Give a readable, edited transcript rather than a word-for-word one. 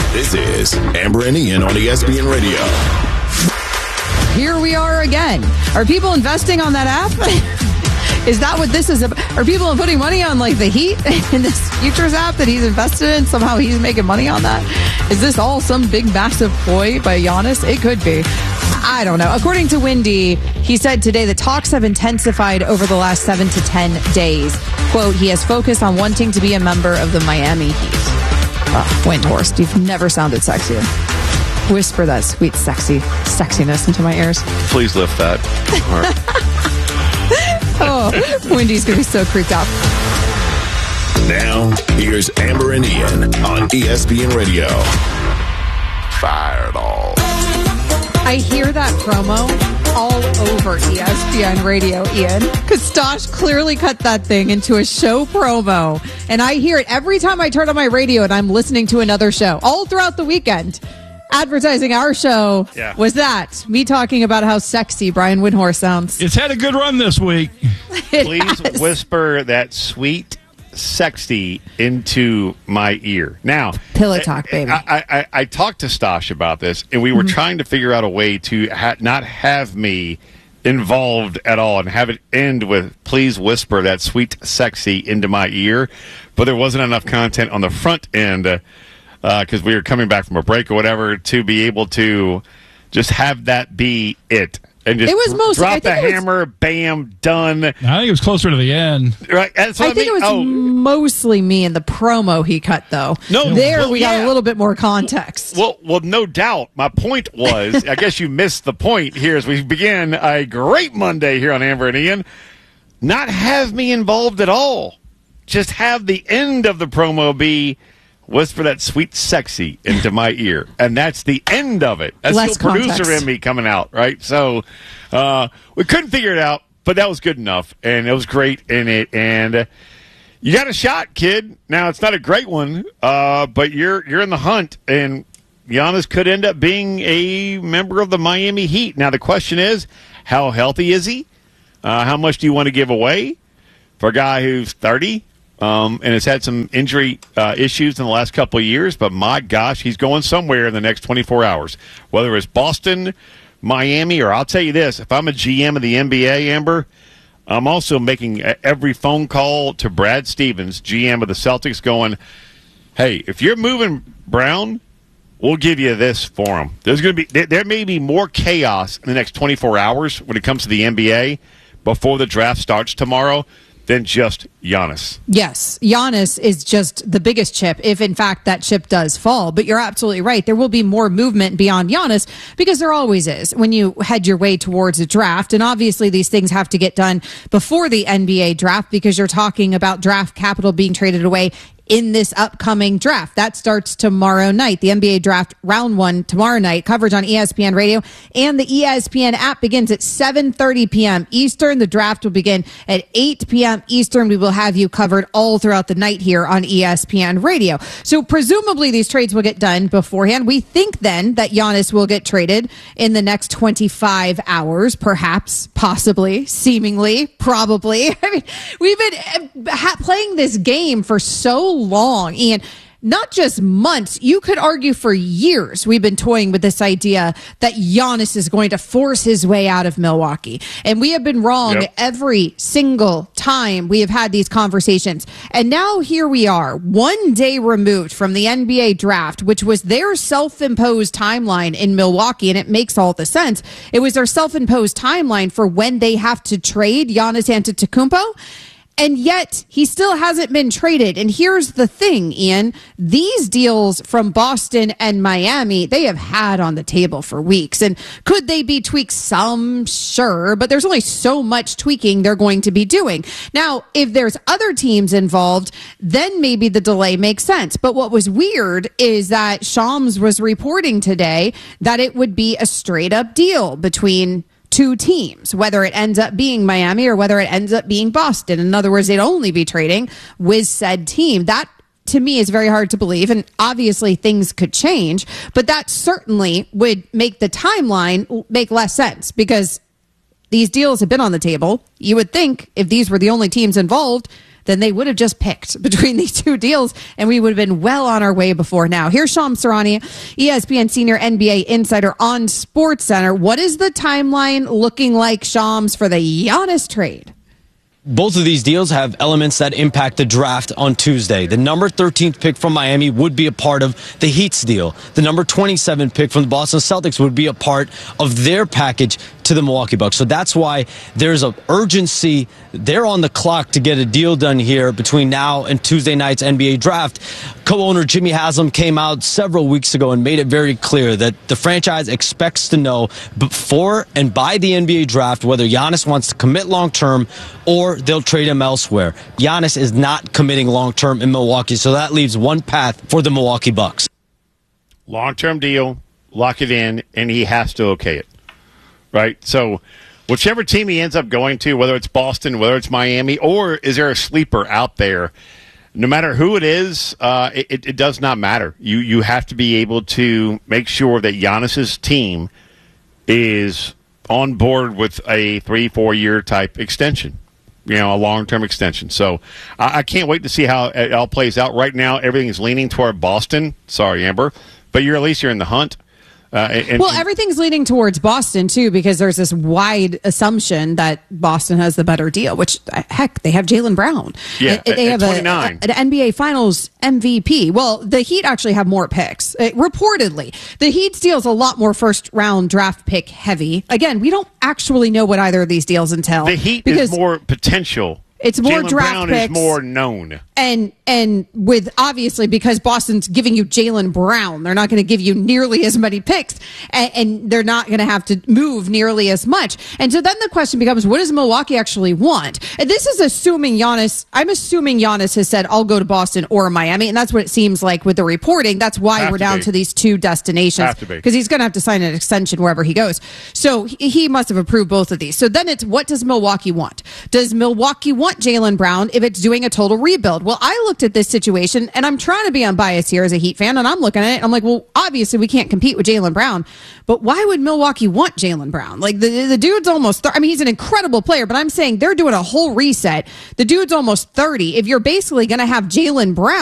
This is Amber and Ian on ESPN Radio. Here we are again. Are people investing on that app? Is that what this is about? Are people putting money on like the Heat in this futures app that he's invested in? Somehow he's making money on that? Is this all some big massive ploy by Giannis? It could be. I don't know. According to Windy, he said today the talks have intensified over the last 7 to 10 days. Quote, he has focused on wanting to be a member of the Miami Heat. Windhorst, you've never sounded sexier. Whisper that sweet, sexiness into my ears. Please lift that. Oh, Wendy's going to be so creeped out. Now, here's Amber and Ian on ESPN Radio. Fire it all. I hear that promo all over ESPN Radio, Ian, because Stosh clearly cut that thing into a show promo. And I hear it every time I turn on my radio and I'm listening to another show all throughout the weekend. Advertising our show was that me talking about how sexy Brian Windhorst sounds. It's had a good run this week. Please whisper that sweet, sexy into my ear. Now, pillow talk, baby. I talked to Stosh about this, and we were trying to figure out a way to not have me involved at all and have it end with please whisper that sweet, sexy into my ear. But there wasn't enough content on the front end because we were coming back from a break or whatever to be able to just have that be it. And just it was mostly, drop the hammer, bam, done. I think it was closer to the end. Right? That's what I think it was mostly me in the promo he cut, though. No, we got a little bit more context. Well, no doubt. My point was, I guess you missed the point here as we begin a great Monday here on Amber and Ian. Not have me involved at all. Just have the end of the promo be whisper that sweet sexy into my ear. And that's the end of it. That's Less the producer context. in me coming out, right? So we couldn't figure it out, but that was good enough. And it was great in it. And you got a shot, kid. Now, it's not a great one, but you're in the hunt. And Giannis could end up being a member of the Miami Heat. Now, the question is, how healthy is he? How much do you want to give away for a guy who's 30? And has had some injury issues in the last couple of years, but my gosh, he's going somewhere in the next 24 hours. Whether it's Boston, Miami, or I'll tell you this, if I'm a GM of the NBA, Amber, I'm also making every phone call to Brad Stevens, GM of the Celtics, going, hey, if you're moving Brown, we'll give you this for him. There may be more chaos in the next 24 hours when it comes to the NBA before the draft starts tomorrow than just Giannis. Yes, Giannis is just the biggest chip, if in fact that chip does fall. But you're absolutely right. There will be more movement beyond Giannis because there always is when you head your way towards a draft. And obviously these things have to get done before the NBA draft because you're talking about draft capital being traded away in this upcoming draft. That starts tomorrow night. The NBA draft round 1 tomorrow night. Coverage on ESPN Radio and the ESPN app begins at 7:30 p.m. Eastern. The draft will begin at 8 p.m. Eastern. We will have you covered all throughout the night here on ESPN Radio. So presumably these trades will get done beforehand. We think then that Giannis will get traded in the next 25 hours, perhaps, possibly, seemingly, probably. I mean, we've been playing this game for so long, Ian, not just months, you could argue for years we've been toying with this idea that Giannis is going to force his way out of Milwaukee. And we have been wrong every single time we have had these conversations. And now here we are, one day removed from the NBA draft, which was their self-imposed timeline in Milwaukee. And it makes all the sense. It was their self-imposed timeline for when they have to trade Giannis Antetokounmpo. And yet, he still hasn't been traded. And here's the thing, Ian. These deals from Boston and Miami, they have had on the table for weeks. And could they be tweaked some? Sure. But there's only so much tweaking they're going to be doing. Now, if there's other teams involved, then maybe the delay makes sense. But what was weird is that Shams was reporting today that it would be a straight up deal between two teams, whether it ends up being Miami or whether it ends up being Boston. In other words, they'd only be trading with said team. That, to me, is very hard to believe. And obviously things could change, but that certainly would make the timeline make less sense because these deals have been on the table. You would think if these were the only teams involved, then they would have just picked between these two deals, and we would have been well on our way before now. Here's Shams Charania, ESPN senior NBA insider on SportsCenter. What is the timeline looking like, Shams, for the Giannis trade? Both of these deals have elements that impact the draft on Tuesday. The number 13th pick from Miami would be a part of the Heat's deal. The number 27 pick from the Boston Celtics would be a part of their package to the Milwaukee Bucks. So that's why there's an urgency. They're on the clock to get a deal done here between now and Tuesday night's NBA draft. Co-owner Jimmy Haslam came out several weeks ago and made it very clear that the franchise expects to know before and by the NBA draft whether Giannis wants to commit long-term or they'll trade him elsewhere. Giannis is not committing long-term in Milwaukee, so that leaves one path for the Milwaukee Bucks. Long-term deal, lock it in, and he has to okay it. Right? So whichever team he ends up going to, whether it's Boston, whether it's Miami, or is there a sleeper out there, no matter who it is, it does not matter. You have to be able to make sure that Giannis's team is on board with a 3-4 year type extension, a long-term extension. So I can't wait to see how it all plays out. Right now, everything is leaning toward Boston. Sorry, Amber, but at least you're in the hunt. Everything's leaning towards Boston, too, because there's this wide assumption that Boston has the better deal, which, heck, they have Jaylen Brown. Yeah, they have an NBA Finals MVP. Well, the Heat actually have more picks. Reportedly, the Heat's deal is a lot more first-round draft pick heavy. Again, we don't actually know what either of these deals entail. The Heat is more potential. It's more Jaylen draft Brown picks. Is more known. And with obviously because Boston's giving you Jaylen Brown, they're not going to give you nearly as many picks, and they're not going to have to move nearly as much. And so then the question becomes, what does Milwaukee actually want? And this is assuming Giannis. I'm assuming Giannis has said, "I'll go to Boston or Miami," and that's what it seems like with the reporting. That's why we're down to these two destinations, because he's going to have to sign an extension wherever he goes. So he must have approved both of these. So then it's, what does Milwaukee want? Does Milwaukee want Jaylen Brown if it's doing a total rebuild? Well, I looked at this situation, and I'm trying to be unbiased here as a Heat fan, and I'm looking at it, and I'm like, well, obviously we can't compete with Jaylen Brown, but why would Milwaukee want Jaylen Brown? Like, the dude's almost, he's an incredible player, but I'm saying they're doing a whole reset. The dude's almost 30. If you're basically going to have Jaylen Brown,